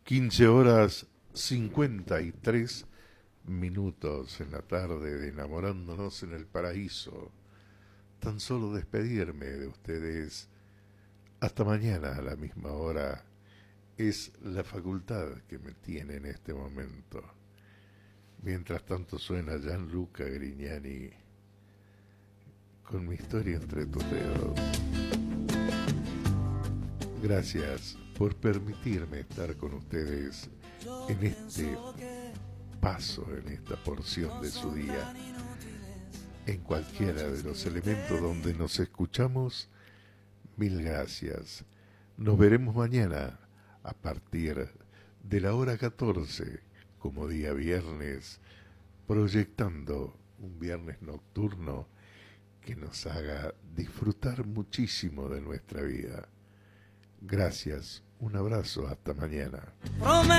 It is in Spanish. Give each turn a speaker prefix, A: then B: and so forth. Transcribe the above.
A: 15:53 en la tarde de Enamorándonos en el Paraíso. Tan solo despedirme de ustedes hasta mañana a la misma hora es la facultad que me tiene en este momento. Mientras tanto suena Gianluca Grignani con Mi historia entre tus dedos. Gracias por permitirme estar con ustedes en este paso, en esta porción de su día, en cualquiera de los elementos donde nos escuchamos. Mil gracias. Nos veremos mañana a partir de la hora 14, como día viernes, proyectando un viernes nocturno que nos haga disfrutar muchísimo de nuestra vida. Gracias, un abrazo, hasta mañana.